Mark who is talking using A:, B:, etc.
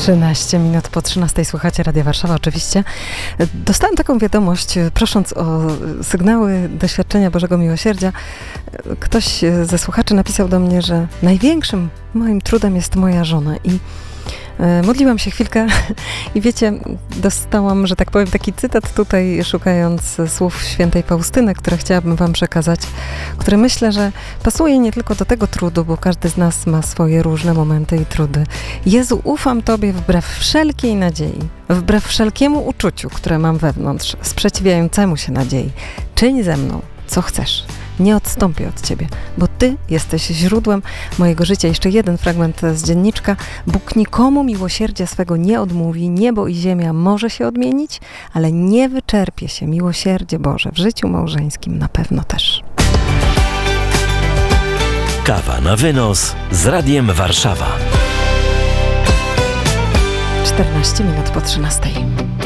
A: 13 minut po 13 słuchacie Radia Warszawa oczywiście. Dostałam taką wiadomość, prosząc o sygnały doświadczenia Bożego Miłosierdzia. Ktoś ze słuchaczy napisał do mnie, że największym moim trudem jest moja żona i modliłam się chwilkę i wiecie, dostałam, że tak powiem, taki cytat tutaj, szukając słów świętej Faustyny, które chciałabym wam przekazać, który myślę, że pasuje nie tylko do tego trudu, bo każdy z nas ma swoje różne momenty i trudy. Jezu, ufam Tobie wbrew wszelkiej nadziei, wbrew wszelkiemu uczuciu, które mam wewnątrz, sprzeciwiającemu się nadziei. Czyń ze mną, co chcesz. Nie odstąpię od Ciebie, bo Ty jesteś źródłem mojego życia. Jeszcze jeden fragment z dzienniczka. Bóg nikomu miłosierdzia swego nie odmówi. Niebo i ziemia może się odmienić, ale nie wyczerpie się miłosierdzie Boże. W życiu małżeńskim na pewno też.
B: Kawa na wynos z Radiem Warszawa.
A: 14 minut po 13.